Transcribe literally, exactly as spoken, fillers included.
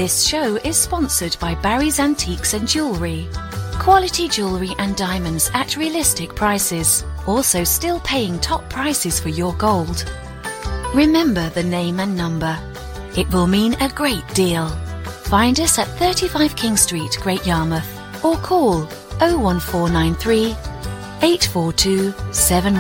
This show is sponsored by Barry's Antiques and Jewellery. Quality jewellery and diamonds at realistic prices. Also still paying top prices for your gold. Remember the name and number. It will mean a great deal. Find us at thirty-five King Street, Great Yarmouth, or call oh one four nine three, eight four two, seven